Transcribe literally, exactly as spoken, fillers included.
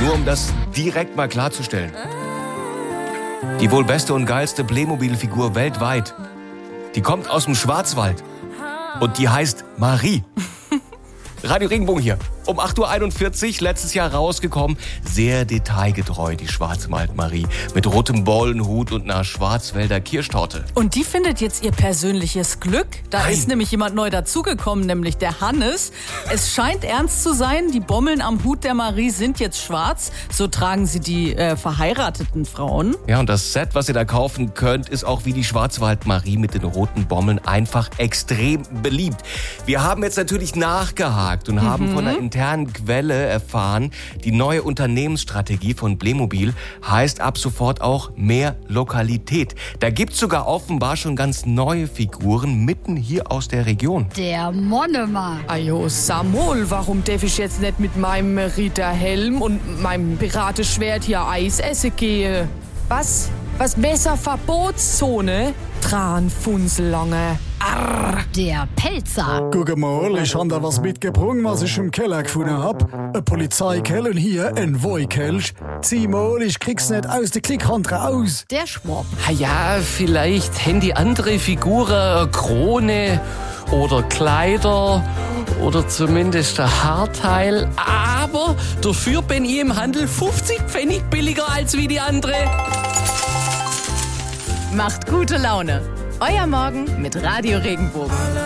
Nur um das direkt mal klarzustellen. Die wohl beste und geilste Playmobil-Figur weltweit, die kommt aus dem Schwarzwald. Und die heißt Marie. Radio Regenbogen hier. Um acht Uhr einundvierzig, letztes Jahr rausgekommen. Sehr detailgetreu, die Schwarzwald-Marie. Mit rotem Bollenhut und einer Schwarzwälder Kirschtorte. Und die findet jetzt ihr persönliches Glück. Da Nein. ist nämlich jemand neu dazugekommen, nämlich der Hannes. Es scheint ernst zu sein, die Bommeln am Hut der Marie sind jetzt schwarz. So tragen sie die äh, verheirateten Frauen. Ja, und das Set, was ihr da kaufen könnt, ist auch wie die Schwarzwald-Marie mit den roten Bommeln einfach extrem beliebt. Wir haben jetzt natürlich nachgehakt und mhm. haben von einer internen Quelle erfahren, die neue Unternehmensstrategie von Playmobil heißt ab sofort auch mehr Lokalität. Da gibt's sogar offenbar schon ganz neue Figuren mitten hier aus der Region. Der Monomer. Ajo, Samol, warum darf ich jetzt nicht mit meinem Ritterhelm und meinem Piratenschwert hier Eis essen gehen? Was? Was Messerverbotszone? Tranfunselange. Arr. Der Pelzer. Guck mal, ich hab da was mitgebracht, was ich im Keller gefunden hab. Ein Polizeikeller und hier ein Woikelch. Zieh mal, ich krieg's nicht aus der Klickhand raus. Der Schwab. Ah ja, vielleicht haben die andere Figuren eine Krone oder Kleider oder zumindest ein Haarteil. Aber dafür bin ich im Handel fünfzig Pfennig billiger als wie die andere. Macht gute Laune. Euer Morgen mit Radio Regenbogen.